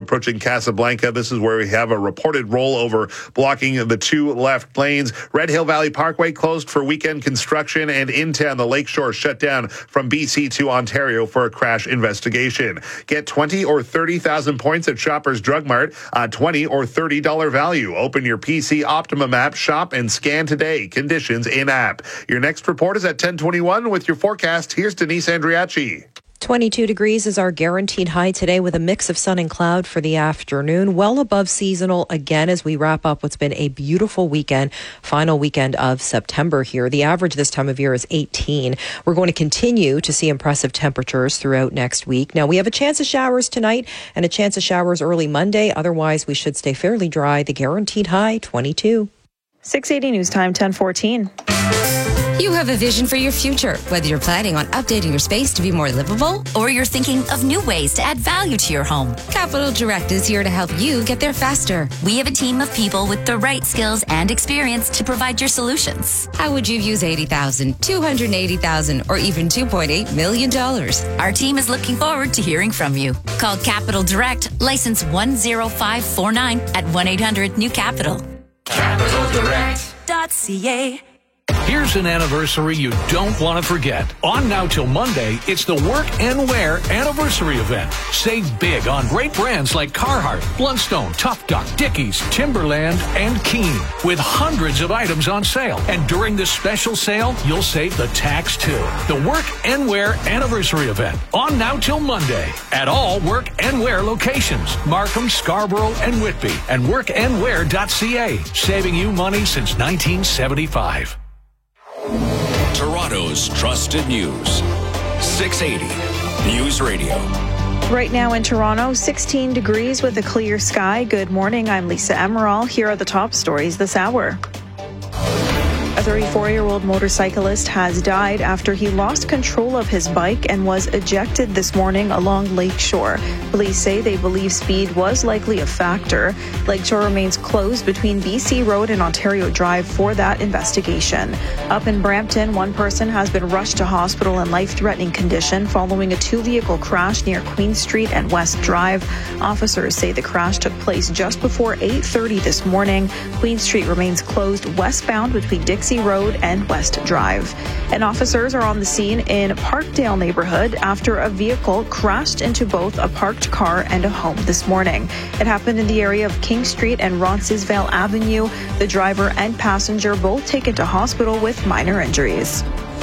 approaching Casablanca. This is where we have a reported rollover blocking the two left lanes. Red Hill Valley Parkway closed for weekend construction, and in-town the Lakeshore shut down from BC to Ontario for a crash investigation. Get 20 or 30,000 points at Shoppers Drug Mart, a $20 or $30 value. Open your PC Optimum app, shop and scan today. Conditions in-app. Your next report is at 10:21 with your forecast. Here's Denise Andriachi. 22 degrees is our guaranteed high today with a mix of sun and cloud for the afternoon. Well above seasonal again as we wrap up what's been a beautiful weekend, final weekend of September here. The average this time of year is 18. We're going to continue to see impressive temperatures throughout next week. Now, we have a chance of showers tonight and a chance of showers early Monday. Otherwise, we should stay fairly dry. The guaranteed high, 22. 680 News Time, 10:14. You have a vision for your future, whether you're planning on updating your space to be more livable or you're thinking of new ways to add value to your home. Capital Direct is here to help you get there faster. We have a team of people with the right skills and experience to provide your solutions. How would you use $80,000, $280,000, or even $2.8 million? Our team is looking forward to hearing from you. Call Capital Direct, license 10549 at 1-800-NEW-CAPITAL. CapitalDirect.ca. Here's an anniversary you don't want to forget. On now till Monday, it's the Work and Wear Anniversary Event. Save big on great brands like Carhartt, Blundstone, Tough Duck, Dickies, Timberland, and Keen, with hundreds of items on sale. And during this special sale, you'll save the tax too. The Work and Wear Anniversary Event. On now till Monday at all Work and Wear locations. Markham, Scarborough, and Whitby. And workandwear.ca. Saving you money since 1975. Toronto's trusted news. 680 News Radio. Right now in Toronto, 16 degrees with a clear sky. Good morning. I'm Lisa Emerald. Here are the top stories this hour. A 34-year-old motorcyclist has died after he lost control of his bike and was ejected this morning along Lakeshore. Police say they believe speed was likely a factor. Lakeshore remains closed between BC Road and Ontario Drive for that investigation. Up in Brampton, one person has been rushed to hospital in life-threatening condition following a two-vehicle crash near Queen Street and West Drive. Officers say the crash took place just before 8:30 this morning. Queen Street remains closed westbound between Dixie Road and West Drive. And officers are on the scene in Parkdale neighborhood after a vehicle crashed into both a parked car and a home this morning. It happened in the area of King Street and Roncesvalles Avenue. The driver and passenger both taken to hospital with minor injuries.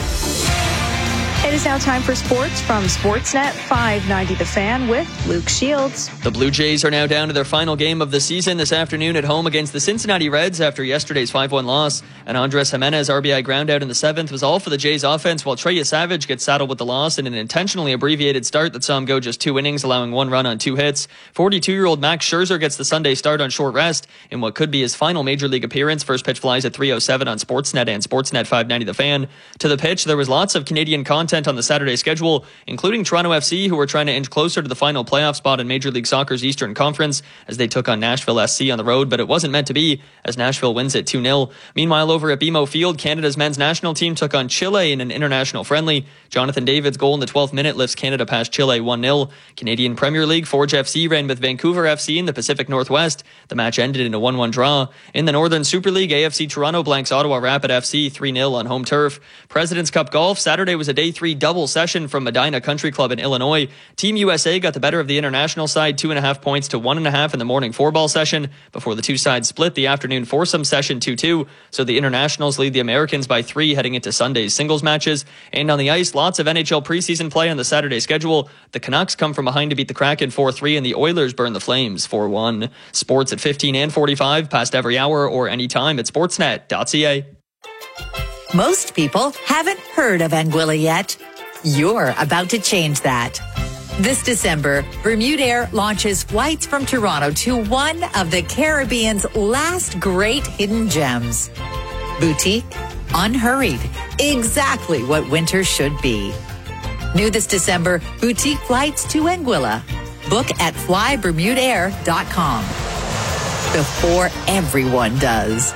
It is now time for sports from Sportsnet 590 The Fan with Luke Shields. The Blue Jays are now down to their final game of the season this afternoon at home against the Cincinnati Reds after yesterday's 5-1 loss. And Andres Jimenez RBI ground out in the 7th was all for the Jays offense, while Treya Savage gets saddled with the loss in an intentionally abbreviated start that saw him go just 2 innings, allowing 1 run on 2 hits. 42-year-old Max Scherzer gets the Sunday start on short rest in what could be his final Major League appearance. First pitch flies at 3:07 on Sportsnet and Sportsnet 590 The Fan. To the pitch, there was lots of Canadian content on the Saturday schedule, including Toronto FC, who were trying to inch closer to the final playoff spot in Major League Soccer's Eastern Conference as they took on Nashville SC on the road, but it wasn't meant to be as Nashville wins it 2-0. Meanwhile, over at BMO Field, Canada's men's national team took on Chile in an international friendly. Jonathan David's goal in the 12th minute lifts Canada past Chile 1-0. Canadian Premier League, Forge FC ran with Vancouver FC in the Pacific Northwest. The match ended in a 1-1 draw. In the Northern Super League, AFC Toronto blanks Ottawa Rapid FC 3-0 on home turf. President's Cup Golf, Saturday was a day 3 double session from Medina Country Club in Illinois. Team USA got the better of the international side, 2.5 points to 1.5 in the morning 4-ball session before the two sides split the afternoon foursome session 2-2. So the internationals lead the Americans by 3 heading into Sunday's singles matches. And on the ice, lots of NHL preseason play on the Saturday schedule. The Canucks come from behind to beat the Kraken 4-3 and the Oilers burn the Flames 4-1. Sports at 15 and 45 past every hour or anytime at sportsnet.ca. Most people haven't heard of Anguilla yet. You're about to change that. This December, Bermudair launches flights from Toronto to one of the Caribbean's last great hidden gems. Boutique, unhurried, exactly what winter should be. New this December, boutique flights to Anguilla. Book at flybermudair.com. Before everyone does.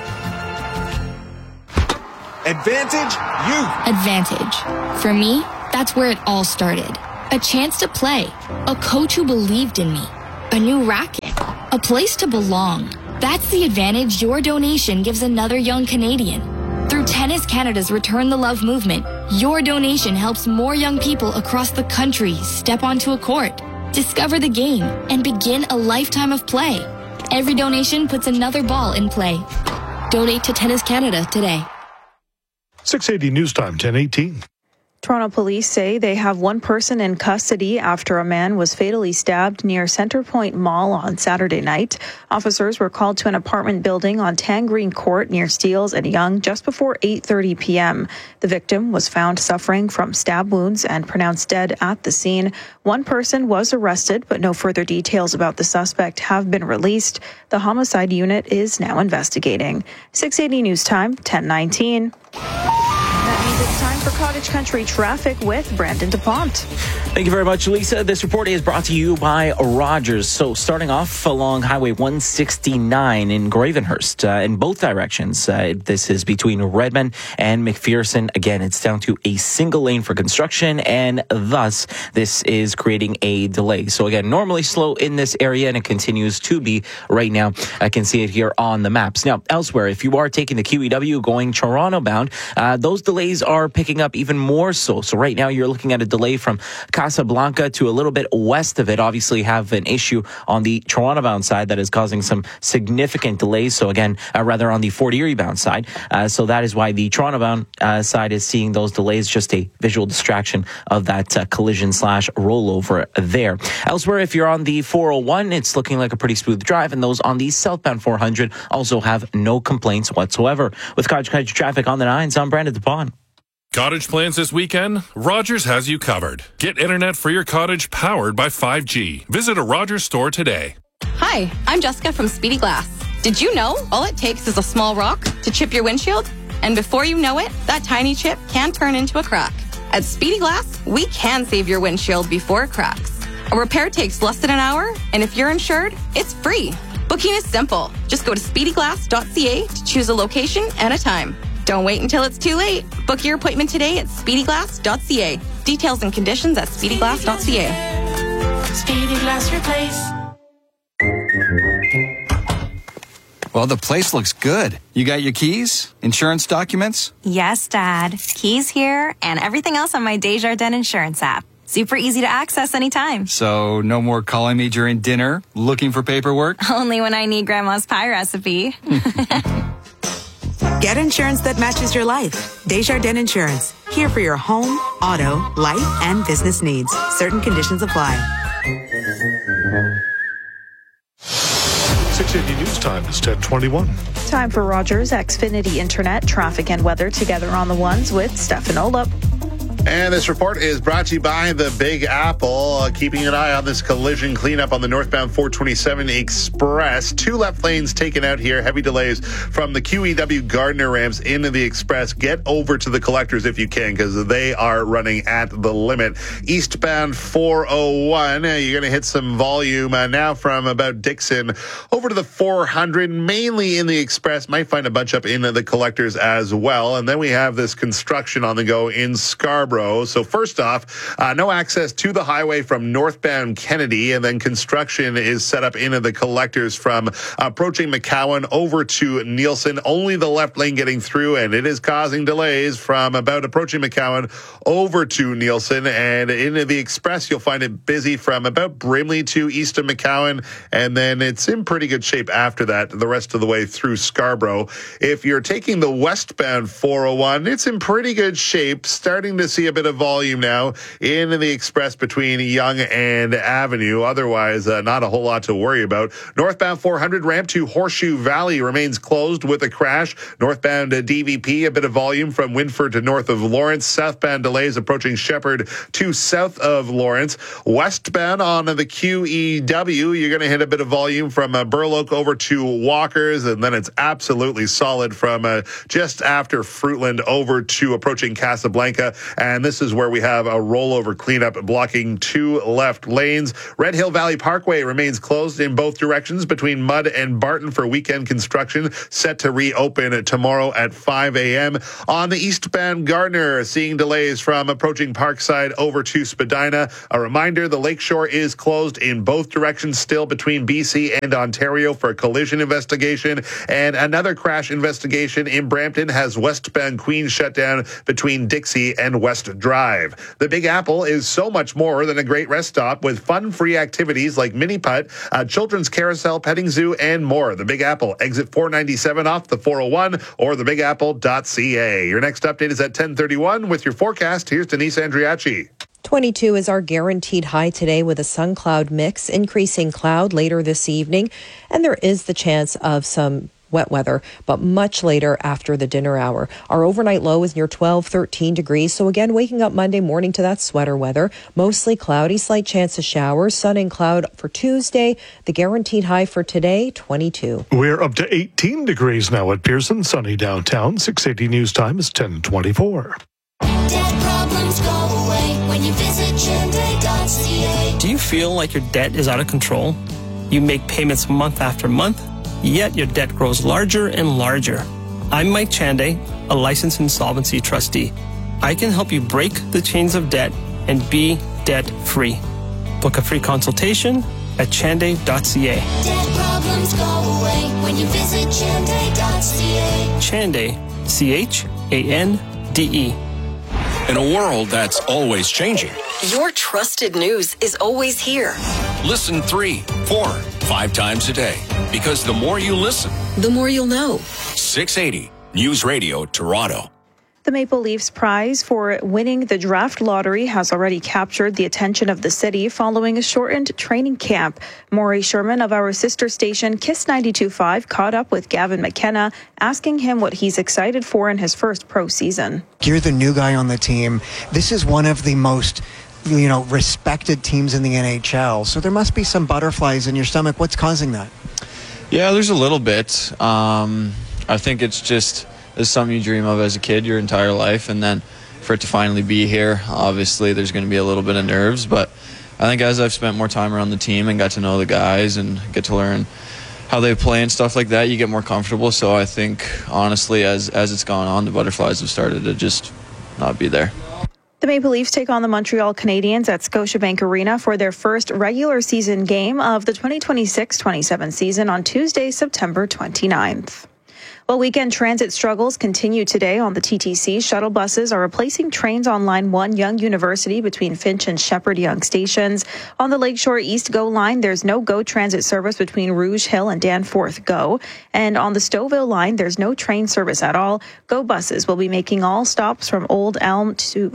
Advantage Youth. Advantage. For me, that's where it all started. A chance to play. A coach who believed in me. A new racket. A place to belong. That's the advantage your donation gives another young Canadian. Through Tennis Canada's Return the Love movement, your donation helps more young people across the country step onto a court, discover the game, and begin a lifetime of play. Every donation puts another ball in play. Donate to Tennis Canada today. 680 News Time, 10:18. Toronto police say they have one person in custody after a man was fatally stabbed near Centrepoint Mall on Saturday night. Officers were called to an apartment building on Tangreen Court near Steeles and Yonge just before 8:30 p.m. The victim was found suffering from stab wounds and pronounced dead at the scene. One person was arrested, but no further details about the suspect have been released. The homicide unit is now investigating. 680 News Time, 10:19. That means it's time for Cottage Country traffic with Brandon DuPont. Thank you very much, Lisa. This report is brought to you by Rogers. So starting off along Highway 169 in Gravenhurst in both directions. This is between Redmond and McPherson. Again, it's down to a single lane for construction, and thus this is creating a delay. So again, normally slow in this area, and it continues to be right now. I can see it here on the maps. Now, elsewhere, if you are taking the QEW going Toronto bound, those delays are picking up even more so. So right now you're looking at a delay from Casablanca to a little bit west of it. Obviously have an issue on the Toronto bound side that is causing some significant delays. So again, rather on the Fort Erie bound side. So that is why the Toronto bound side is seeing those delays, just a visual distraction of that collision / rollover there. Elsewhere, if you're on the 401, it's looking like a pretty smooth drive, and those on the southbound 400 also have no complaints whatsoever. With Cottage Country traffic on the 9s, I'm Brandon DuPont. Cottage plans this weekend? Rogers has you covered. Get internet for your cottage powered by 5G. Visit a Rogers store today. Hi, I'm Jessica from Speedy Glass. Did you know all it takes is a small rock to chip your windshield? And before you know it, that tiny chip can turn into a crack. At Speedy Glass, we can save your windshield before it cracks. A repair takes less than an hour, and if you're insured, it's free. Booking is simple. Just go to speedyglass.ca to choose a location and a time. Don't wait until it's too late. Book your appointment today at speedyglass.ca. Details and conditions at speedyglass.ca. Speedy Glass Replace. Well, the place looks good. You got your keys? Insurance documents? Yes, Dad. Keys here and everything else on my Desjardins Insurance app. Super easy to access anytime. So no more calling me during dinner, looking for paperwork? Only when I need Grandma's pie recipe. Get insurance that matches your life. Desjardins Insurance. Here for your home, auto, life, and business needs. Certain conditions apply. 680 News Time is 10:21. Time for Rogers Xfinity Internet, traffic and weather together on the ones with Stefan Olop. And this report is brought to you by the Big Apple. Keeping an eye on this collision cleanup on the northbound 427 Express. 2 left lanes taken out here. Heavy delays from the QEW Gardner ramps into the Express. Get over to the collectors if you can, because they are running at the limit. Eastbound 401, you're going to hit some volume now from about Dixon over to the 400, mainly in the Express. Might find a bunch up in the collectors as well. And then we have this construction on the go in Scarborough. So first off, no access to the highway from northbound Kennedy, and then construction is set up into the collectors from approaching McCowan over to Nielsen. Only the left lane getting through, and it is causing delays from about approaching McCowan over to Nielsen. And into the Express, you'll find it busy from about Brimley to east of McCowan, and then it's in pretty good shape after that, the rest of the way through Scarborough. If you're taking the westbound 401, it's in pretty good shape, starting to see a bit of volume now in the Express between Yonge and Avenue. Otherwise, not a whole lot to worry about. Northbound 400 ramp to Horseshoe Valley remains closed with a crash. Northbound DVP, a bit of volume from Winford to north of Lawrence. Southbound delays approaching Shepherd to south of Lawrence. Westbound on the QEW, you're going to hit a bit of volume from Burloak over to Walkers, and then it's absolutely solid from just after Fruitland over to approaching Casablanca. And and this is where we have a rollover cleanup blocking 2 left lanes. Red Hill Valley Parkway remains closed in both directions between Mudd and Barton for weekend construction, set to reopen tomorrow at 5 a.m. On the eastbound Gardner, seeing delays from approaching Parkside over to Spadina. A reminder, the Lakeshore is closed in both directions still between BC and Ontario for a collision investigation. And another crash investigation in Brampton has westbound Queen shut down between Dixie and West Drive. The Big Apple is so much more than a great rest stop with fun-free activities like mini putt, a children's carousel, petting zoo, and more. The Big Apple, exit 497 off the 401 or thebigapple.ca. Your next update is at 10:31 with your forecast. Here's Denise Andriachi. 22 is our guaranteed high today with a sun cloud mix, increasing cloud later this evening, and there is the chance of some wet weather, but much later after the dinner hour. Our overnight low is near 13 degrees. So again, waking up Monday morning to that sweater weather, mostly cloudy, slight chance of showers, sun and cloud for Tuesday. The guaranteed high for today, 22. We're up to 18 degrees now at Pearson, sunny downtown. 680 news time is 10:24. Debt problems go away when you visit Chande.ca. Do you feel like your debt is out of control? You make payments month after month, yet your debt grows larger and larger. I'm Mike Chande, a licensed insolvency trustee. I can help you break the chains of debt and be debt-free. Book a free consultation at chande.ca. Debt problems go away when you visit Chande.ca. Chande, Chande. In a world that's always changing, your trusted news is always here. listen 3, 4, 5 times a day. Because the more you listen, the more you'll know. 680 News Radio Toronto. The Maple Leafs prize for winning the draft lottery has already captured the attention of the city following a shortened training camp. Maury Sherman of our sister station Kiss 92.5 caught up with Gavin McKenna, asking him what he's excited for in his first pro season. You're the new guy on the team. This is one of the most respected teams in the NHL. So there must be some butterflies in your stomach. What's causing that? Yeah, there's a little bit. I think it's just it's something you dream of as a kid your entire life, and then for it to finally be here, obviously there's going to be a little bit of nerves, but I think as I've spent more time around the team and got to know the guys and get to learn how they play and stuff like that, you get more comfortable. So I think, honestly, as it's gone on, the butterflies have started to just not be there. The Maple Leafs take on the Montreal Canadiens at Scotiabank Arena for their first regular season game of the 2026-27 season on Tuesday, September 29th. Well, weekend transit struggles continue today on the TTC. Shuttle buses are replacing trains on Line 1 Yonge University between Finch and Shepherd Yonge stations. On the Lakeshore East GO line, there's no GO transit service between Rouge Hill and Danforth GO. And on the Stouffville line, there's no train service at all. GO buses will be making all stops from Old Elm to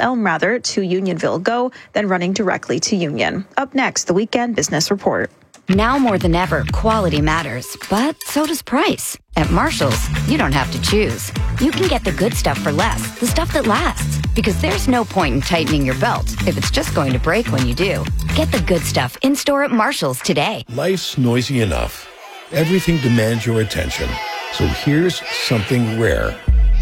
Unionville GO, then running directly to Union. Up next, the Weekend Business Report. Now more than ever, quality matters, but so does price. At Marshall's, you don't have to choose. You can get the good stuff for less, the stuff that lasts. Because there's no point in tightening your belt if it's just going to break when you do. Get the good stuff in-store at Marshall's today. Life's noisy enough. Everything demands your attention. So here's something rare.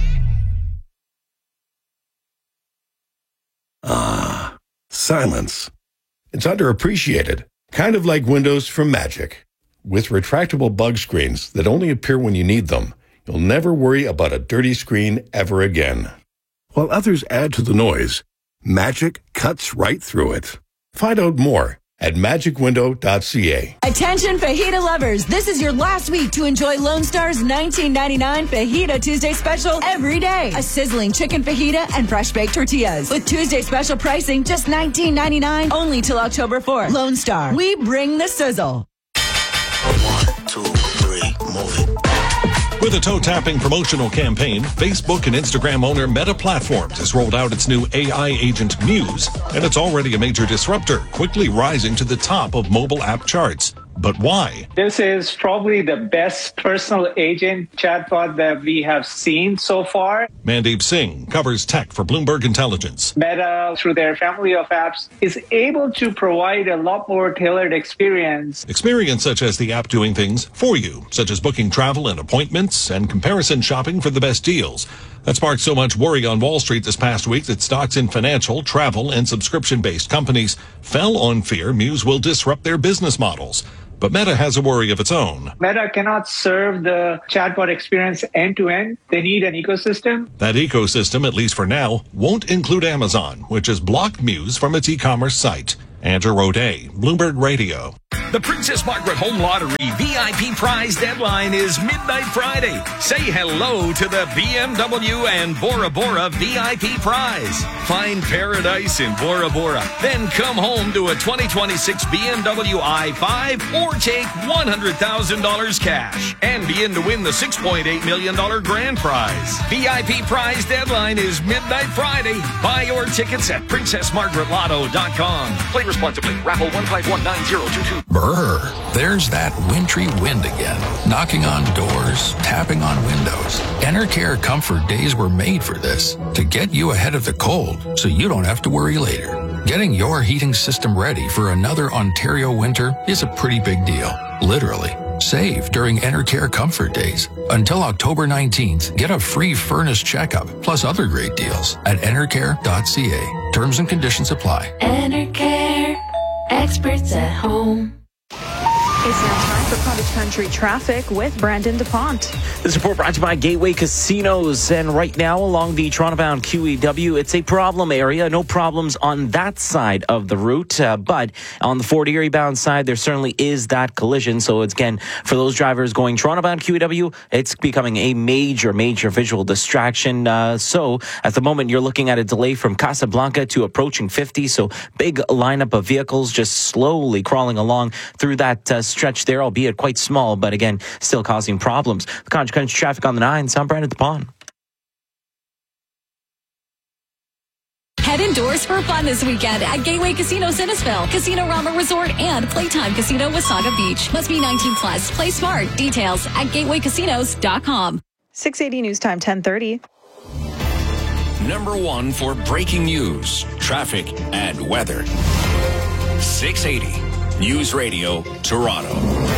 Silence. It's underappreciated. Kind of like windows from Magic. With retractable bug screens that only appear when you need them, you'll never worry about a dirty screen ever again. While others add to the noise, Magic cuts right through it. Find out more at magicwindow.ca. Attention fajita lovers, this is your last week to enjoy Lone Star's $19.99 Fajita Tuesday special every day. A sizzling chicken fajita and fresh baked tortillas. With Tuesday special pricing just $19.99 only till October 4th. Lone Star, we bring the sizzle. 1, 2, 3, move it. With a toe-tapping promotional campaign, Facebook and Instagram owner Meta Platforms has rolled out its new AI agent Muse, and it's already a major disruptor, quickly rising to the top of mobile app charts. But why? This is probably the best personal agent chatbot that we have seen so far. Mandeep Singh covers tech for Bloomberg Intelligence. Meta, through their family of apps, is able to provide a lot more tailored experience. Experience such as the app doing things for you, such as booking travel and appointments and comparison shopping for the best deals. That sparked so much worry on Wall Street this past week that stocks in financial, travel, and subscription-based companies fell on fear Muse will disrupt their business models. But Meta has a worry of its own. Meta cannot serve the chatbot experience end-to-end. They need an ecosystem. That ecosystem, at least for now, won't include Amazon, which has blocked Muse from its e-commerce site. Andrew O'Day, Bloomberg Radio. The Princess Margaret Home Lottery VIP prize deadline is midnight Friday. Say hello to the BMW and Bora Bora VIP prize. Find paradise in Bora Bora. Then come home to a 2026 BMW i5 or take $100,000 cash and be in to win the $6.8 million grand prize. VIP prize deadline is midnight Friday. Buy your tickets at PrincessMargaretLotto.com. Play responsibly. Raffle 1519022. Brr, there's that wintry wind again, knocking on doors, tapping on windows. Enercare Comfort Days were made for this, to get you ahead of the cold so you don't have to worry later. Getting your heating system ready for another Ontario winter is a pretty big deal, literally. Save during Enercare Comfort Days. Until October 19th, get a free furnace checkup, plus other great deals at enercare.ca. Terms and conditions apply. Enercare, experts at home. It's now time for Cottage Country traffic with Brandon DuPont. This report brought to you by Gateway Casinos. And right now along the Toronto-bound QEW, it's a problem area. No problems on that side of the route. But on the Fort Erie-bound side, there certainly is that collision. So it's, again, for those drivers going Toronto-bound QEW, it's becoming a major visual distraction. So at the moment, you're looking at a delay from Casablanca to approaching 50. So big lineup of vehicles just slowly crawling along through that stretch there, albeit quite small, but again, still causing problems. The Cottage Country traffic on the 9s. I'm Brandon DuPont. Head indoors for fun this weekend at Gateway Casino Innisfil, Casino Rama Resort, and Playtime Casino Wasaga Beach. Must be 19 plus. Play smart. Details at gatewaycasinos.com. 680 News Time, 10:30. Number one for breaking news, traffic, and weather. 680 News Radio, Toronto.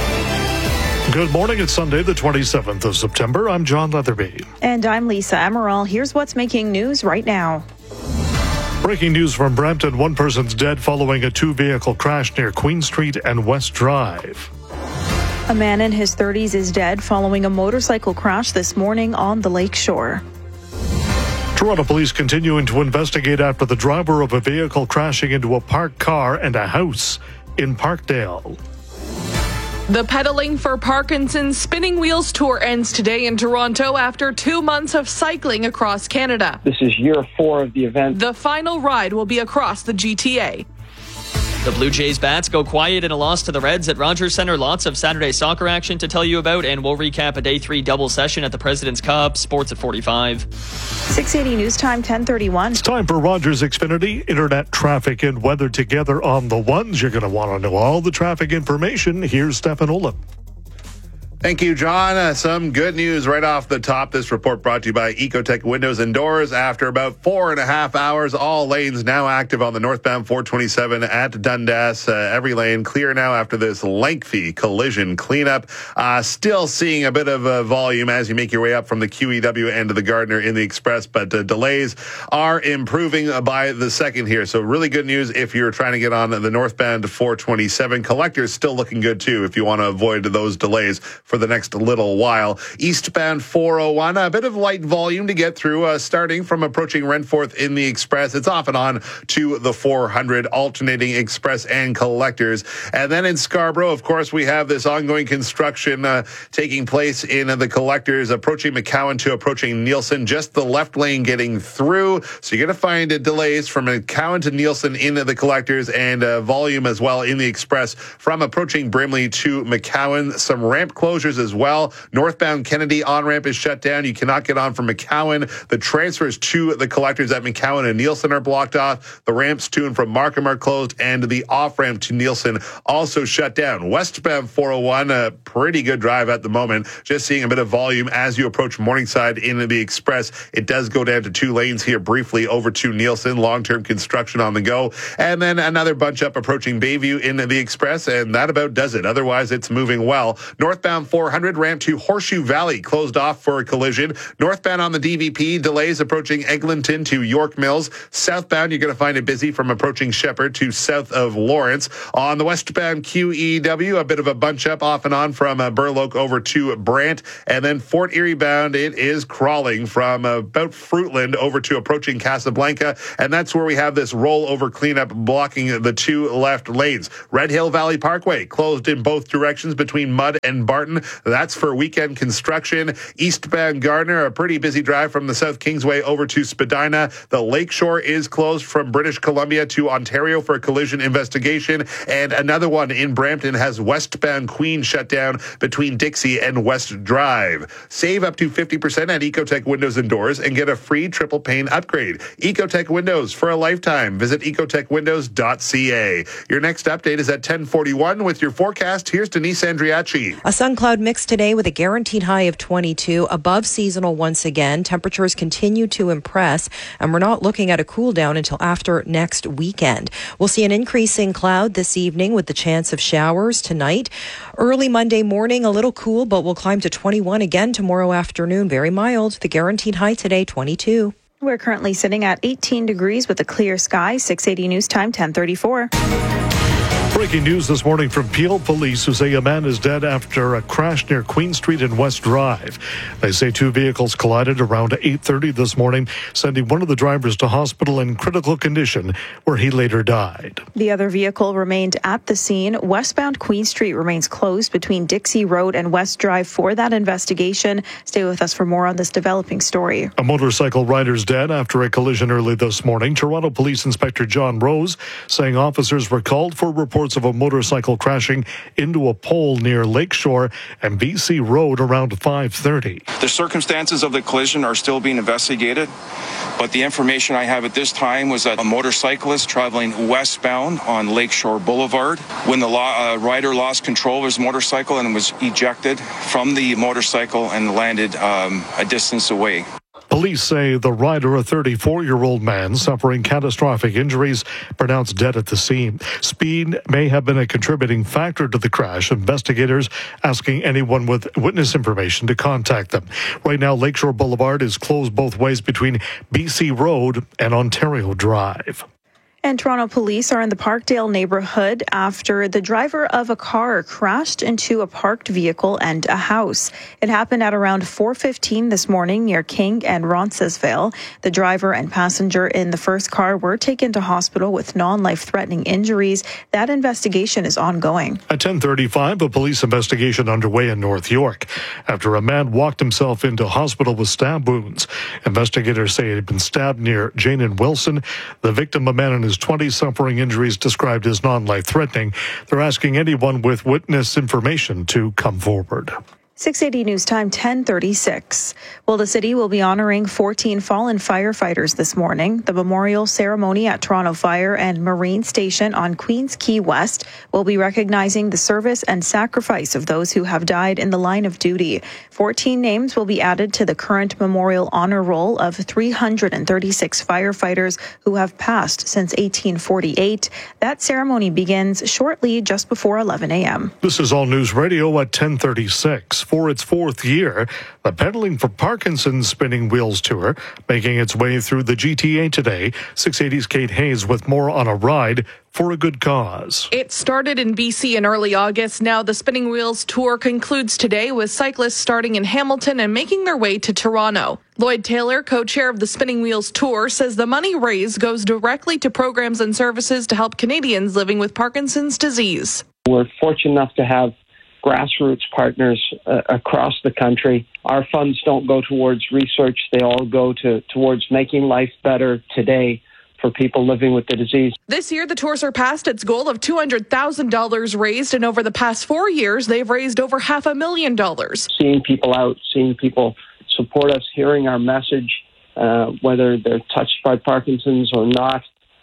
Good morning. It's Sunday, the 27th of September. I'm John Leatherby. And I'm Lisa Emerald. Here's what's making news right now. Breaking news from Brampton. One person's dead following a two-vehicle crash near Queen Street and West Drive. A man in his 30s is dead following a motorcycle crash this morning on the lakeshore. Toronto police continuing to investigate after the driver of a vehicle crashing into a parked car and a house in Parkdale. The Pedaling for Parkinson's Spinning Wheels Tour ends today in Toronto after 2 months of cycling across Canada. This is year 4 of the event. The final ride will be across the GTA. The Blue Jays bats go quiet in a loss to the Reds at Rogers Centre. Lots of Saturday soccer action to tell you about, and we'll recap a Day 3 double session at the President's Cup. Sports at 45. 680 News Time, 10:31. It's time for Rogers Xfinity. Internet, traffic, and weather together on the ones. You're going to want to know all the traffic information. Here's Stefan Olaf. Thank you, John. Some good news right off the top. This report brought to you by Ecotech Windows and Doors. After about 4.5 hours, all lanes now active on the northbound 427 at Dundas. Every lane clear now after this lengthy collision cleanup. Still seeing a bit of volume as you make your way up from the QEW end of the Gardiner in the Express, but delays are improving by the second here. So really good news if you're trying to get on the northbound 427. Collectors still looking good too if you want to avoid those delays for the next little while. Eastbound 401, a bit of light volume to get through, starting from approaching Renforth in the Express. It's off and on to the 400, alternating Express and Collectors. And then in Scarborough, of course, we have this ongoing construction taking place in the Collectors, approaching McCowan to approaching Nielsen, just the left lane getting through. So you're going to find delays from McCowan to Nielsen in the Collectors, and volume as well in the Express from approaching Brimley to McCowan. Some ramp closures as well. Northbound Kennedy on-ramp is shut down. You cannot get on from McCowan. The transfers to the Collectors at McCowan and Nielsen are blocked off. The ramps to and from Markham are closed, and the off-ramp to Nielsen also shut down. Westbound 401, a pretty good drive at the moment. Just seeing a bit of volume as you approach Morningside in the Express. It does go down to 2 lanes here briefly over to Nielsen. Long-term construction on the go. And then another bunch up approaching Bayview in the Express, and that about does it. Otherwise, it's moving well. Northbound 400 ramp to Horseshoe Valley closed off for a collision. Northbound on the DVP, delays approaching Eglinton to York Mills. Southbound, you're going to find it busy from approaching Shepherd to south of Lawrence. On the westbound QEW, a bit of a bunch up off and on from Burloak over to Brant. And then Fort Erie bound, it is crawling from about Fruitland over to approaching Casablanca. And that's where we have this rollover cleanup blocking the two left lanes. Red Hill Valley Parkway closed in both directions between Mudd and Barton. That's for weekend construction. Eastbound Gardner, a pretty busy drive from the South Kingsway over to Spadina. The Lakeshore is closed from British Columbia to Ontario for a collision investigation. And another one in Brampton has westbound Queen shut down between Dixie and West Drive. Save up to 50% at Ecotech Windows and Doors and get a free triple pane upgrade. Ecotech Windows for a lifetime. Visit ecotechwindows.ca. Your next update is at 10:41 with your forecast. Here's Denise Andriachi. A sun cloud mix today with a guaranteed high of 22, above seasonal once again. Temperatures continue to impress, and we're not looking at a cool down until after next weekend. We'll see an increasing cloud this evening with the chance of showers tonight. Early Monday morning, a little cool, but we'll climb to 21 again tomorrow afternoon. Very mild. The guaranteed high today, 22. We're currently sitting at 18 degrees with a clear sky. 680 News Time, 10:34. Breaking news this morning from Peel Police, who say a man is dead after a crash near Queen Street and West Drive. They say two vehicles collided around 8:30 this morning, sending one of the drivers to hospital in critical condition, where he later died. The other vehicle remained at the scene. Westbound Queen Street remains closed between Dixie Road and West Drive for that investigation. Stay with us for more on this developing story. A motorcycle rider's dead after a collision early this morning. Toronto Police Inspector John Rose saying officers were called for reports of a motorcycle crashing into a pole near Lakeshore and BC Road around 5:30. The circumstances of the collision are still being investigated, but the information I have at this time was that a motorcyclist traveling westbound on Lakeshore Boulevard, when the rider lost control of his motorcycle and was ejected from the motorcycle and landed a distance away. Police say the rider, a 34-year-old man suffering catastrophic injuries, pronounced dead at the scene. Speed may have been a contributing factor to the crash. Investigators asking anyone with witness information to contact them. Right now, Lakeshore Boulevard is closed both ways between BC Road and Ontario Drive. And Toronto police are in the Parkdale neighborhood after the driver of a car crashed into a parked vehicle and a house. It happened at around 4:15 this morning near King and Roncesvalles. The driver and passenger in the first car were taken to hospital with non-life-threatening injuries. That investigation is ongoing. At 10:35, a police investigation underway in North York after a man walked himself into hospital with stab wounds. Investigators say he had been stabbed near Jane and Wilson. The victim, a man in his 20s, suffering injuries described as non-life-threatening. They're asking anyone with witness information to come forward. 680 News Time, 10:36. Well, the city will be honoring 14 fallen firefighters this morning. The memorial ceremony at Toronto Fire and Marine Station on Queens Quay West will be recognizing the service and sacrifice of those who have died in the line of duty. 14 names will be added to the current memorial honor roll of 336 firefighters who have passed since 1848. That ceremony begins shortly just before 11 a.m. This is All News Radio at 10:36. For its fourth year, the Pedaling for Parkinson's Spinning Wheels Tour making its way through the GTA today. 680's Kate Hayes with more on a ride for a good cause. It started in BC in early August. Now the Spinning Wheels Tour concludes today with cyclists starting in Hamilton and making their way to Toronto. Lloyd Taylor, co-chair of the Spinning Wheels Tour, says the money raised goes directly to programs and services to help Canadians living with Parkinson's disease. We're fortunate enough to have grassroots partners across the country. Our funds don't go towards research. They all go towards making life better today for people living with the disease. This year, the tour surpassed its goal of $200,000 raised, and over the past 4 years, they've raised over $500,000. Seeing people out, seeing people support us, hearing our message, whether they're touched by Parkinson's or not,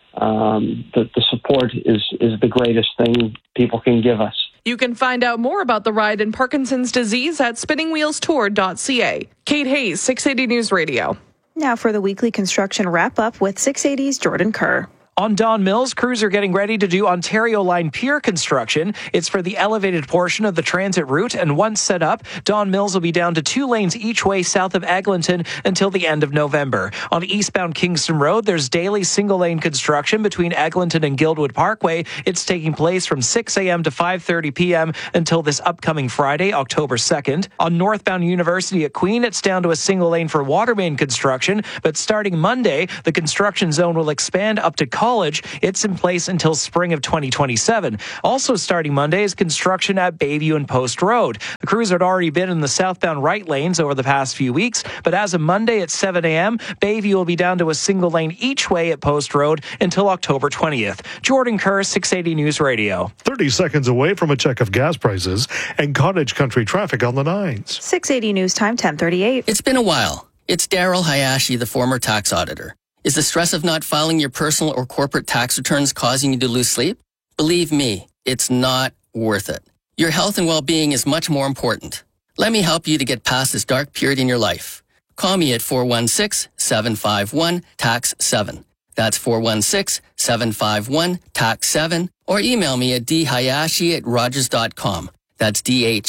the support is the greatest thing people can give us. You can find out more about the ride in Parkinson's disease at spinningwheelstour.ca. Kate Hayes, 680 News Radio. Now for the weekly construction wrap-up with 680's Jordan Kerr. On Don Mills, crews are getting ready to do Ontario Line Pier construction. It's for the elevated portion of the transit route, and once set up, Don Mills will be down to 2 lanes each way south of Eglinton until the end of November. On eastbound Kingston Road, there's daily single-lane construction between Eglinton and Guildwood Parkway. It's taking place from 6 a.m. to 5:30 p.m. until this upcoming Friday, October 2nd. On northbound University at Queen, it's down to a single lane for water main construction, but starting Monday, the construction zone will expand up to College. It's in place until spring of 2027. Also starting Monday is construction at Bayview and Post Road. The crews had already been in the southbound right lanes over the past few weeks, but as of Monday at 7 a.m., Bayview will be down to a single lane each way at Post Road until October 20th. Jordan Kerr, 680 News Radio. 30 seconds away from a check of gas prices and cottage country traffic on the 9s. 680 News Time, 10:38. It's been a while. It's Daryl Hayashi, the former tax auditor. Is the stress of not filing your personal or corporate tax returns causing you to lose sleep? Believe me, it's not worth it. Your health and well-being is much more important. Let me help you to get past this dark period in your life. Call me at 416-751-TAX-7. That's 416-751-TAX-7. Or email me at dhayashi@rogers.com. That's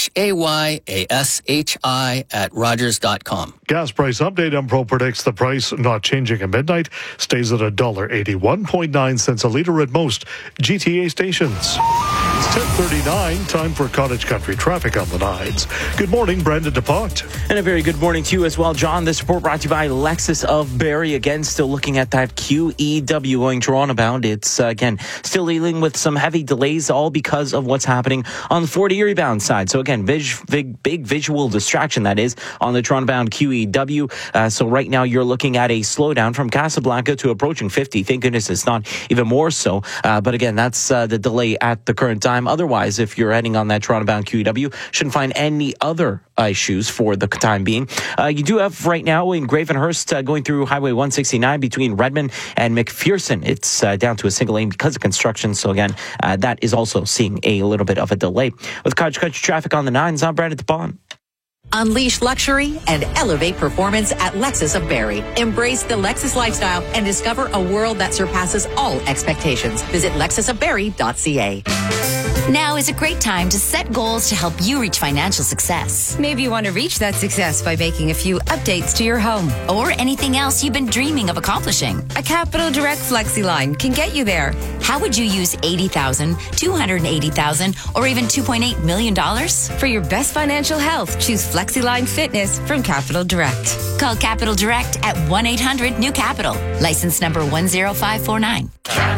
DHAYASHI@rogers.com. Gas price update. Empro predicts the price not changing at midnight. Stays at $1.81.9 cents a litre at most GTA stations. It's 10:39. Time for cottage country traffic on the 9s. Good morning, Brandon DePont. And a very good morning to you as well, John. This report brought to you by Lexus of Barrie. Again, still looking at that QEW going Toronto bound. It's, again, still dealing with some heavy delays, all because of what's happening on the Fort Erie bound side. So again, big visual distraction, that is, on the Toronto bound QEW. So right now you're looking at a slowdown from Casablanca to approaching 50. Thank goodness it's not even more so. But again, that's the delay at the current time. Otherwise, if you're heading on that Toronto bound QEW, shouldn't find any other issues for the time being. You do have right now in Gravenhurst going through Highway 169 between Redmond and McPherson. It's down to a single lane because of construction. So again, that is also seeing a little bit of a delay. With cottage country traffic on the 9s, I'm Brandon DePont. Unleash luxury and elevate performance at Lexus of Barrie. Embrace the Lexus lifestyle and discover a world that surpasses all expectations. Visit lexusofbarrie.ca. Now is a great time to set goals to help you reach financial success. Maybe you want to reach that success by making a few updates to your home. Or anything else you've been dreaming of accomplishing. A Capital Direct Flexi line can get you there. How would you use $80,000, $280,000, or even $2.8 million? For your best financial health, choose FlexiLine Fitness from Capital Direct. Call Capital Direct at 1-800-NEW-CAPITAL. License number 10549.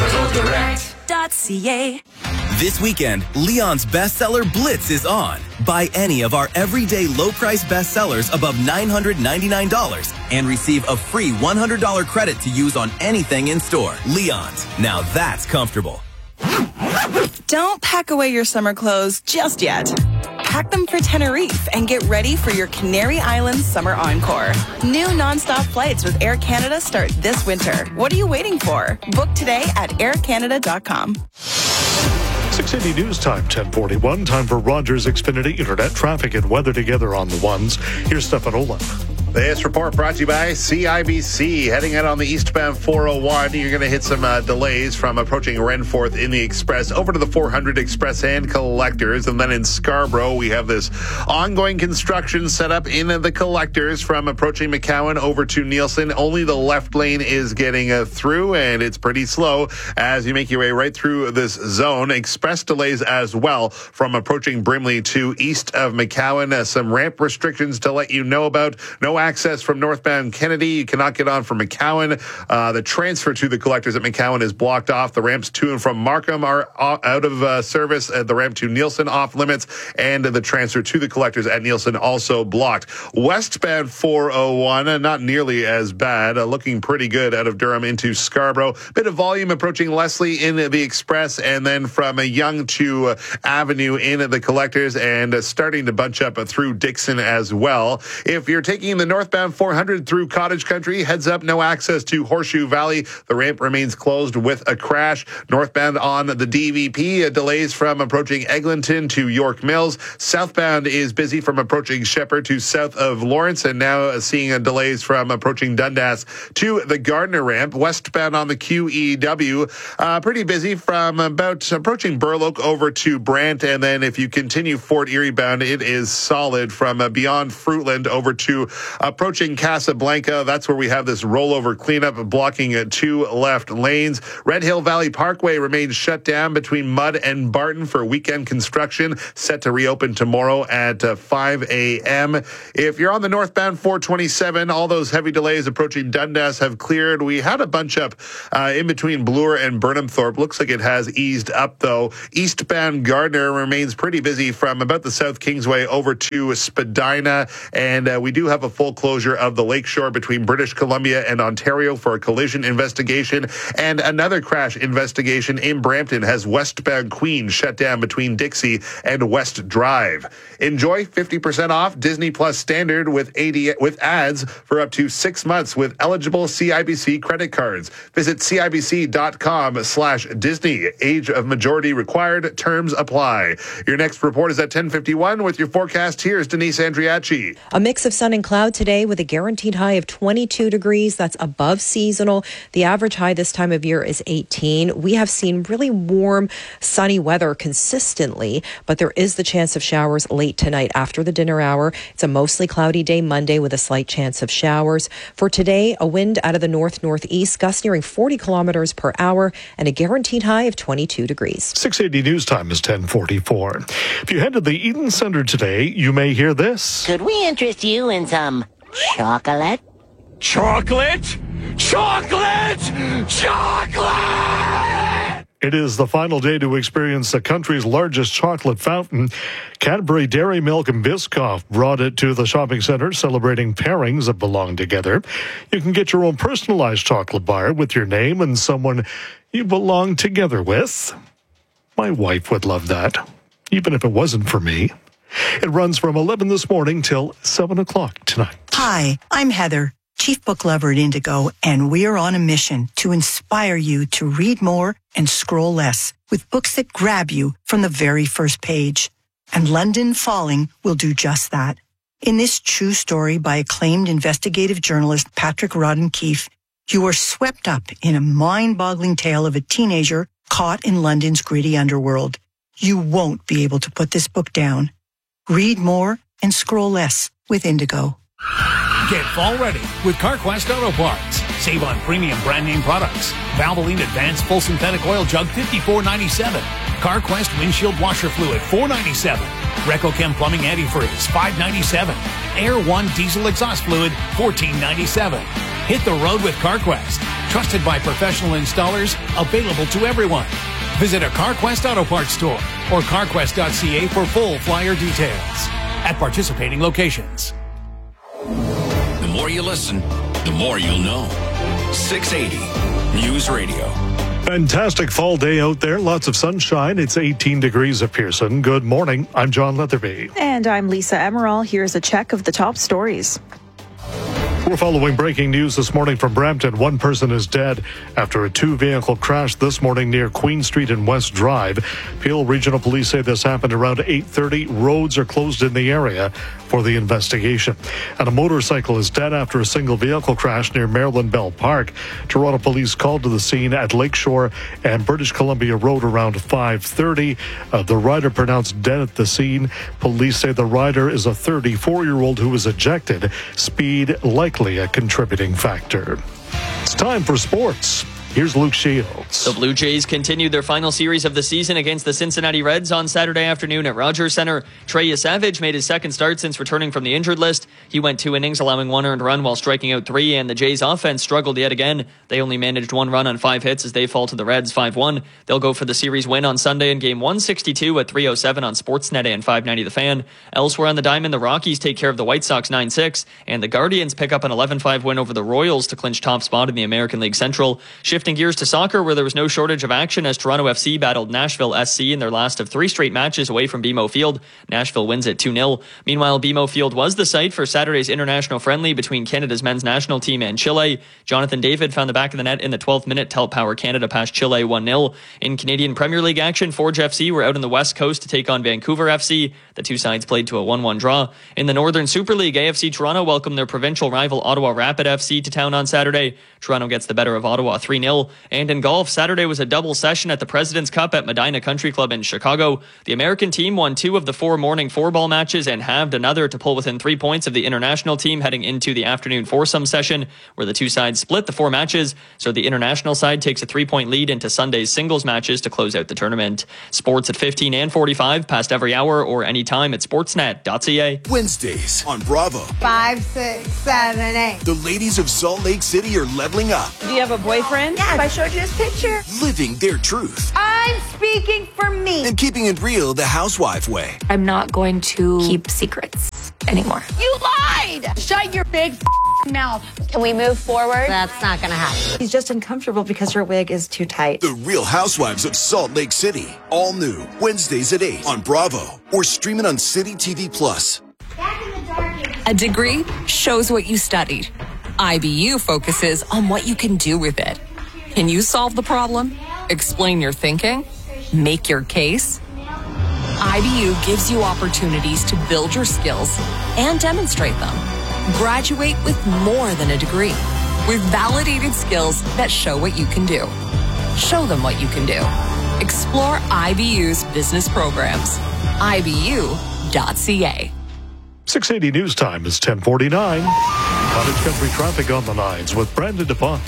CapitalDirect.ca. This weekend, Leon's bestseller Blitz is on. Buy any of our everyday low-price bestsellers above $999 and receive a free $100 credit to use on anything in store. Leon's. Now that's comfortable. Don't pack away your summer clothes just yet. Pack them for Tenerife and get ready for your Canary Islands summer encore. New nonstop flights with Air Canada start this winter. What are you waiting for? Book today at aircanada.com. 680 News Time, 10:41. Time for Rogers Xfinity Internet traffic and weather together on the 1s. Here's Stefan Olaf. This report brought to you by CIBC. Heading out on the eastbound 401, you're going to hit some delays from approaching Renforth in the Express over to the 400 Express and Collectors. And then in Scarborough, we have this ongoing construction set up in the Collectors from approaching McCowan over to Nielsen. Only the left lane is getting through, and it's pretty slow as you make your way right through this zone. Express delays as well from approaching Brimley to east of McCowan. Some ramp restrictions to let you know about. No access from northbound Kennedy. You cannot get on from McCowan. The transfer to the Collectors at McCowan is blocked off. The ramps to and from Markham are out of service. The ramp to Nielsen off limits, and the transfer to the Collectors at Nielsen also blocked. Westbound 401, not nearly as bad. Looking pretty good out of Durham into Scarborough. Bit of volume approaching Leslie in the Express, and then from Yonge to Avenue in the Collectors, and starting to bunch up through Dixon as well. If you're taking the northbound 400 through Cottage Country, heads up, no access to Horseshoe Valley. The ramp remains closed with a crash. Northbound on the DVP, delays from approaching Eglinton to York Mills. Southbound is busy from approaching Shepherd to south of Lawrence, and now seeing delays from approaching Dundas to the Gardner ramp. Westbound on the QEW, pretty busy from about approaching Burloak over to Brant, and then if you continue Fort Erie bound, it is solid from beyond Fruitland over to approaching Casablanca. That's where we have this rollover cleanup blocking 2 left lanes. Red Hill Valley Parkway remains shut down between Mudd and Barton for weekend construction, set to reopen tomorrow at 5 a.m. If you're on the northbound 427, all those heavy delays approaching Dundas have cleared. We had a bunch up in between Bloor and Burnhamthorpe. Looks like it has eased up, though. Eastbound Gardner remains pretty busy from about the South Kingsway over to Spadina, and we do have a full closure of the Lakeshore between British Columbia and Ontario for a collision investigation, and another crash investigation in Brampton has westbound Queen shut down between Dixie and West Drive. Enjoy 50% off Disney Plus Standard with ads for up to 6 months with eligible CIBC credit cards. Visit CIBC.com/Disney. Age of majority required. Terms apply. Your next report is at 10:51 with your forecast. Here's Denise Andriachi. A mix of sun and cloud today with a guaranteed high of 22 degrees. That's above seasonal. The average high this time of year is 18. We have seen really warm, sunny weather consistently, but there is the chance of showers late tonight after the dinner hour. It's a mostly cloudy day Monday with a slight chance of showers. For today, a wind out of the north-northeast, gusts nearing 40 kilometers per hour, and a guaranteed high of 22 degrees. 680 news time is 10:44. If you head to the Eden Center today, you may hear this. Could we interest you in some chocolate? Chocolate? Chocolate! Chocolate! It is the final day to experience the country's largest chocolate fountain. Cadbury Dairy Milk and Biscoff brought it to the shopping center, celebrating pairings that belong together. You can get your own personalized chocolate bar with your name and someone you belong together with. My wife would love that, even if it wasn't for me. It runs from 11 this morning till 7 o'clock tonight. Hi, I'm Heather, Chief Book Lover at Indigo, and we're on a mission to inspire you to read more and scroll less with books that grab you from the very first page. And London Falling will do just that. In this true story by acclaimed investigative journalist Patrick Rodden-Keefe, you are swept up in a mind-boggling tale of a teenager caught in London's gritty underworld. You won't be able to put this book down. Read more and scroll less with Indigo. Get fall ready with CarQuest Auto Parts. Save on premium brand name products. Valvoline Advanced Full Synthetic Oil Jug $54.97. CarQuest Windshield Washer Fluid $4.97. RecoChem Plumbing Antifreeze $5.97. Air One Diesel Exhaust Fluid $14.97. Hit the road with CarQuest. Trusted by professional installers, available to everyone. Visit a CarQuest Auto Parts store or carquest.ca for full flyer details. At participating locations. The more you listen, the more you'll know. 680 News Radio. Fantastic fall day out there. Lots of sunshine. It's 18 degrees at Pearson. Good morning. I'm John Leatherby. And I'm Lisa Emerald. Here's a check of the top stories. We're following breaking news this morning from Brampton. One person is dead after a 2-vehicle crash this morning near Queen Street and West Drive. Peel Regional Police say this happened around 8:30. Roads are closed in the area for the investigation. And a motorcycle is dead after a single vehicle crash near Maryland Bell Park. Toronto Police called to the scene at Lakeshore and British Columbia Road around 5:30. The rider pronounced dead at the scene. Police say the rider is a 34-year-old who was ejected. Speed likely a contributing factor. It's time for sports. Here's Luke Shields. The Blue Jays continued their final series of the season against the Cincinnati Reds on Saturday afternoon at Rogers Center. Trey Yesavage made his second start since returning from the injured list. He went 2 innings, allowing 1 earned run while striking out 3, and the Jays' offense struggled yet again. They only managed 1 run on 5 hits as they fall to the Reds 5-1. They'll go for the series win on Sunday in Game 162 at 3:07 on Sportsnet and 590 The Fan. Elsewhere on the diamond, the Rockies take care of the White Sox 9-6, and the Guardians pick up an 11-5 win over the Royals to clinch top spot in the American League Central. Shifting Shifting gears to soccer, where there was no shortage of action as Toronto FC battled Nashville SC in their last of 3 straight matches away from BMO Field. Nashville wins it 2-0. Meanwhile, BMO Field was the site for Saturday's international friendly between Canada's men's national team and Chile. Jonathan David found the back of the net in the 12th minute to help power Canada past Chile 1-0. In Canadian Premier League action, Forge FC were out on the West Coast to take on Vancouver FC. The two sides played to a 1-1 draw. In the Northern Super League, AFC Toronto welcomed their provincial rival Ottawa Rapid FC to town on Saturday. Toronto gets the better of Ottawa 3-0. And in golf, Saturday was a double session at the President's Cup at Medina Country Club in Chicago. The American team won 2 of the 4 morning 4-ball matches and halved another to pull within 3 points of the international team heading into the afternoon foursome session, where the two sides split the 4 matches. So the international side takes a 3-point lead into Sunday's singles matches to close out the tournament. Sports at 15 and 45, past every hour or anytime at sportsnet.ca. Wednesdays on Bravo. 5, 6, 7, 8. The ladies of Salt Lake City are leveling up. Do you have a boyfriend? Yes. If I showed you his picture. Living their truth. I'm speaking for me. And keeping it real the housewife way. I'm not going to keep secrets anymore. You lied! Shut your big mouth. Can we move forward? That's not going to happen. He's just uncomfortable because her wig is too tight. The Real Housewives of Salt Lake City. All new. Wednesdays at 8 on Bravo. Or stream it on City TV Plus. A degree shows what you studied. IBU focuses on what you can do with it. Can you solve the problem? Explain your thinking? Make your case? IBU gives you opportunities to build your skills and demonstrate them. Graduate with more than a degree, with validated skills that show what you can do. Show them what you can do. Explore IBU's business programs. IBU.ca. 680 News Time is 10:49. Cottage Country traffic on the 9s with Brandon DuPont.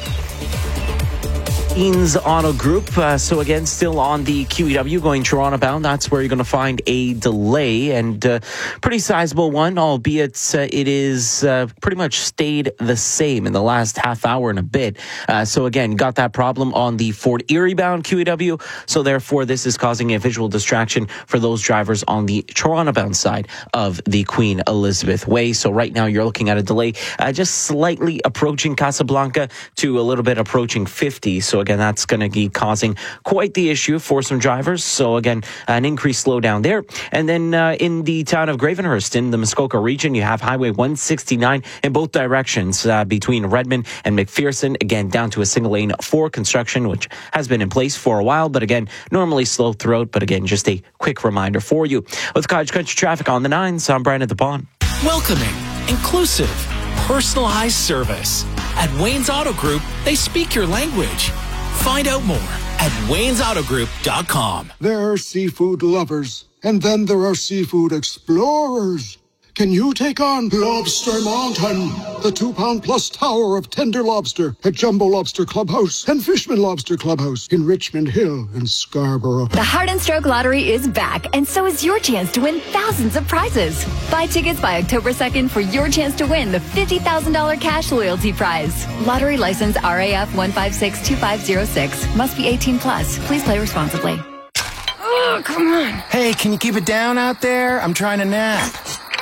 Eanes Auto Group. So again, still on the QEW going Toronto bound. That's where you're going to find a delay, and pretty sizable one, albeit it is pretty much stayed the same in the last half hour and a bit. So again, got that problem on the Fort Erie bound QEW. So therefore, this is causing a visual distraction for those drivers on the Toronto bound side of the Queen Elizabeth Way. So right now, you're looking at a delay just slightly approaching Casablanca to a little bit approaching 50. So again, that's going to be causing quite the issue for some drivers. So again, an increased slowdown there. And then in the town of Gravenhurst in the Muskoka region, you have Highway 169 in both directions between Redmond and McPherson. Again, down to a single lane for construction, which has been in place for a while, but again, normally slow throughout. But again, just a quick reminder for you. With Cottage Country traffic on the 9s, I'm Brandon DuPont. Welcoming, inclusive, personalized service. At Wayne's Auto Group, they speak your language. Find out more at waynesautogroup.com. There are seafood lovers, and then there are seafood explorers. Can you take on Lobster Mountain, the 2-pound-plus tower of tender lobster at Jumbo Lobster Clubhouse and Fishman Lobster Clubhouse in Richmond Hill and Scarborough? The Heart and Stroke Lottery is back, and so is your chance to win thousands of prizes. Buy tickets by October 2nd for your chance to win the $50,000 cash loyalty prize. Lottery license RAF 1562506. Must be 18 plus. Please play responsibly. Oh, come on. Hey, can you keep it down out there? I'm trying to nap.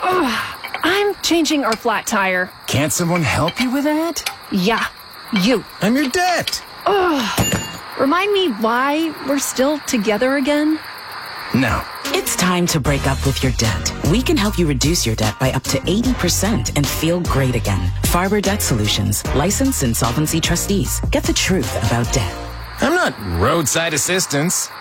I'm changing our flat tire. Can't someone help you with that? Yeah, you. I'm your debt. Remind me why we're still together again? No. It's time to break up with your debt. We can help you reduce your debt by up to 80% and feel great again. Farber Debt Solutions, licensed insolvency trustees. Get the truth about debt. I'm not roadside assistance.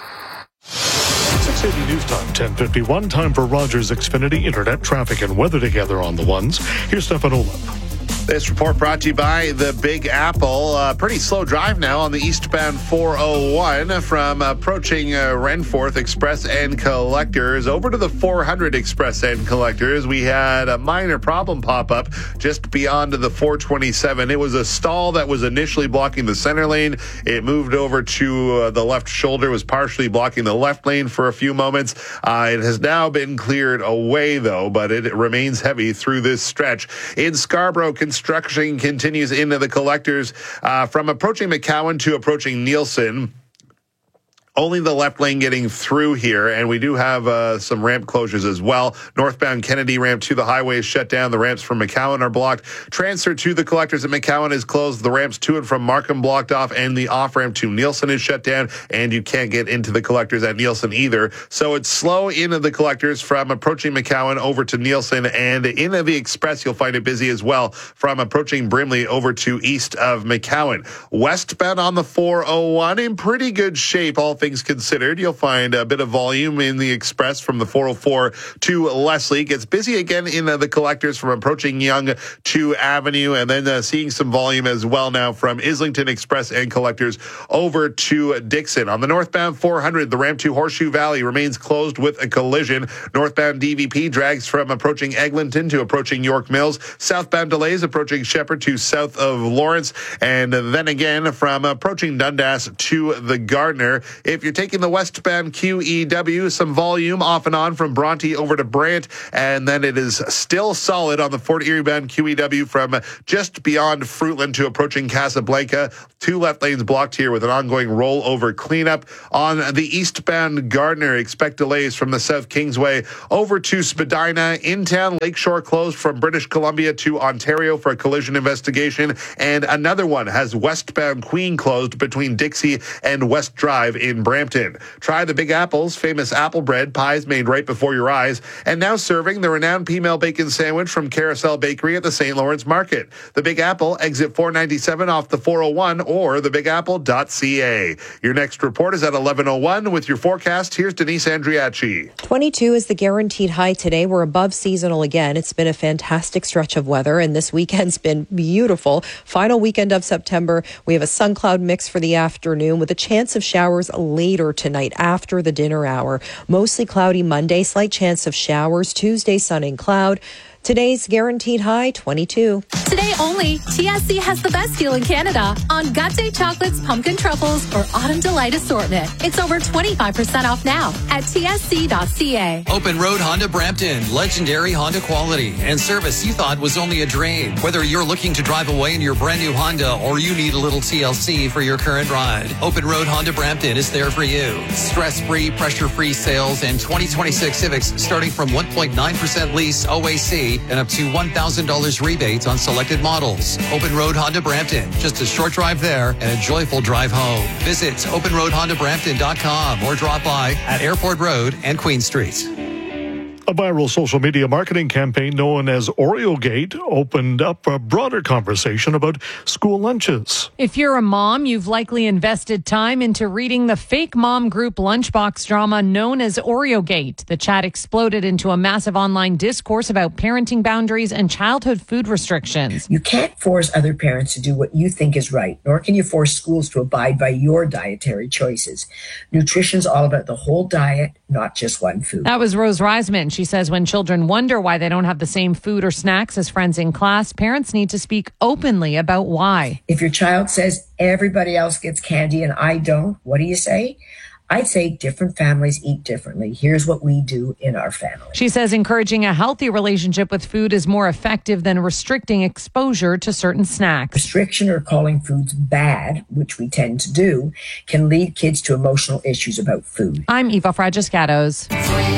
680 News Time, 10:51. Time for Rogers Xfinity Internet traffic and weather together on the 1s. Here's Stefan Olaf. This report brought to you by the Big Apple. Pretty slow drive now on the eastbound 401 from approaching Renforth Express and Collectors over to the 400 Express and Collectors. We had a minor problem pop up just beyond the 427. It was a stall that was initially blocking the center lane. It moved over to the left shoulder, was partially blocking the left lane for a few moments. It has now been cleared away, though, but it remains heavy through this stretch. In Scarborough, construction continues into the Collectors from approaching McCowan to approaching Nielsen. only the left lane getting through here, and we do have some ramp closures as well. Northbound Kennedy ramp to the highway is shut down. The ramps from McCowan are blocked. Transfer to the collectors at McCowan is closed. The ramps to and from Markham blocked off, and the off-ramp to Nielsen is shut down, and you can't get into the collectors at Nielsen either. So it's slow into the collectors from approaching McCowan over to Nielsen, and in the Express you'll find it busy as well from approaching Brimley over to east of McCowan. Westbound on the 401 in pretty good shape, all things considered. You'll find a bit of volume in the Express from the 404 to Leslie. Gets busy again in the collectors from approaching Yonge to Avenue, and then seeing some volume as well now from Islington Express and collectors over to Dixon. On the northbound 400, the ramp to Horseshoe Valley remains closed with a collision. Northbound DVP drags from approaching Eglinton to approaching York Mills. Southbound delays approaching Shepherd to south of Lawrence, and then again from approaching Dundas to the Gardner. If you're taking the westbound QEW, some volume off and on from Bronte over to Brant, and then it is still solid on the Fort Erie bound QEW from just beyond Fruitland to approaching Casablanca. Two left lanes blocked here with an ongoing rollover cleanup. On the eastbound Gardner, expect delays from the South Kingsway over to Spadina. In town, Lakeshore closed from British Columbia to Ontario for a collision investigation, and another one has westbound Queen closed between Dixie and West Drive in Brampton. Try the Big Apple's famous apple bread pies made right before your eyes, and now serving the renowned P-Mel bacon sandwich from Carousel Bakery at the St. Lawrence Market. The Big Apple, exit 497 off the 401 or thebigapple.ca. Your next report is at 11:01 with your forecast. Here's Denise Andriachi. 22 is the guaranteed high today. We're above seasonal again. It's been a fantastic stretch of weather, and this weekend's been beautiful. Final weekend of September. We have a sun cloud mix for the afternoon with a chance of showers later tonight after the dinner hour. Mostly cloudy Monday, slight chance of showers. Tuesday, sun and cloud. Today's guaranteed high, 22. Today only, TSC has the best deal in Canada on Gâté Chocolates, Pumpkin Truffles, or Autumn Delight Assortment. It's over 25% off now at tsc.ca. Open Road Honda Brampton. Legendary Honda quality and service you thought was only a drain. Whether you're looking to drive away in your brand new Honda or you need a little TLC for your current ride, Open Road Honda Brampton is there for you. Stress-free, pressure-free sales and 2026 Civics starting from 1.9% lease OAC and up to $1,000 rebates on selected models. Open Road Honda Brampton. Just a short drive there and a joyful drive home. Visit openroadhondabrampton.com or drop by at Airport Road and Queen Street. A viral social media marketing campaign known as OreoGate opened up a broader conversation about school lunches. If you're a mom, you've likely invested time into reading the fake mom group lunchbox drama known as OreoGate. The chat exploded into a massive online discourse about parenting boundaries and childhood food restrictions. You can't force other parents to do what you think is right, nor can you force schools to abide by your dietary choices. Nutrition's all about the whole diet, not just one food. That was Rose Reisman. She says when children wonder why they don't have the same food or snacks as friends in class, parents need to speak openly about why. If your child says everybody else gets candy and I don't, what do you say? I'd say different families eat differently. Here's what we do in our family. She says encouraging a healthy relationship with food is more effective than restricting exposure to certain snacks. Restriction or calling foods bad, which we tend to do, can lead kids to emotional issues about food. I'm Eva Fragiscatos.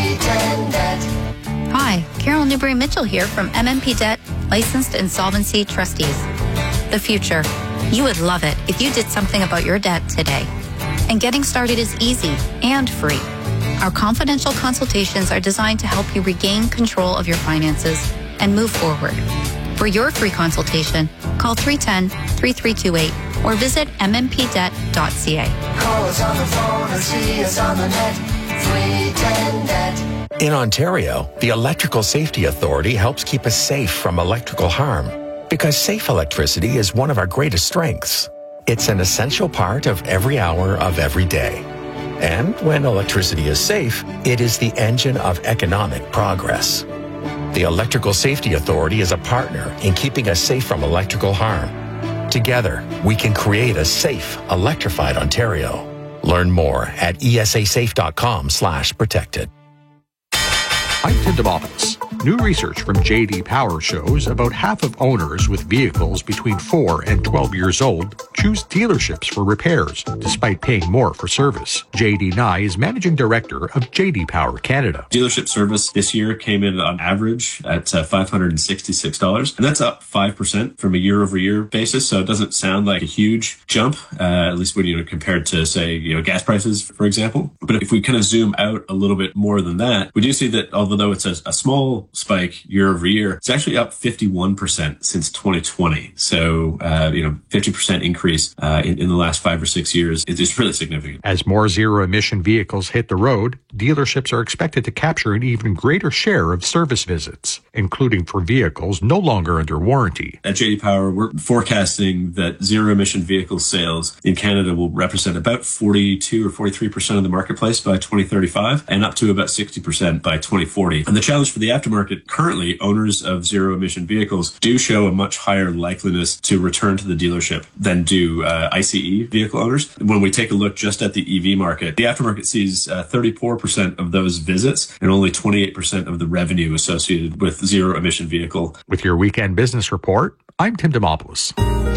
Hi, Carol Newberry-Mitchell here from MMP Debt, Licensed Insolvency Trustees. The future. You would love it if you did something about your debt today. And getting started is easy and free. Our confidential consultations are designed to help you regain control of your finances and move forward. For your free consultation, call 310-3328 or visit mmpdebt.ca. Call us on the phone or see us on the net. 310-NET. In Ontario, the Electrical Safety Authority helps keep us safe from electrical harm because safe electricity is one of our greatest strengths. It's an essential part of every hour of every day. And when electricity is safe, it is the engine of economic progress. The Electrical Safety Authority is a partner in keeping us safe from electrical harm. Together, we can create a safe, electrified Ontario. Learn more at esasafe.com/protected. I'm Tim DeMonis. New research from J.D. Power shows about half of owners with vehicles between 4 and 12 years old choose dealerships for repairs, despite paying more for service. JD Nye is Managing Director of JD Power Canada. Dealership service this year came in on average at $566, and that's up 5% from a year-over-year basis, so it doesn't sound like a huge jump, at least when you compared to, say, gas prices, for example. But if we kind of zoom out a little bit more than that, we do see that although it's a small spike year-over-year, it's actually up 51% since 2020. So, 50% increase in the last 5 or 6 years is really significant. As more zero-emission vehicles hit the road, dealerships are expected to capture an even greater share of service visits, including for vehicles no longer under warranty. At JD Power, we're forecasting that zero-emission vehicle sales in Canada will represent about 42 or 43% of the marketplace by 2035 and up to about 60% by 2040. And the challenge for the aftermarket, currently owners of zero-emission vehicles do show a much higher likeliness to return to the dealership than do ICE vehicle owners. When we take a look just at the EV market, the aftermarket sees 34% of those visits and only 28% of the revenue associated with zero-emission vehicle. With your weekend business report, I'm Tim Demopoulos.